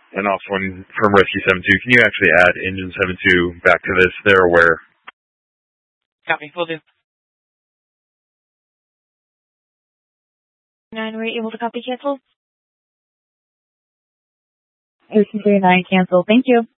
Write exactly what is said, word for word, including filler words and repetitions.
an off one from Rescue seven two. Can you actually add Engine seven two back to this? They're aware. Copy, will do. nine, were you able to copy cancel? Ocean three nine, cancel. Thank you.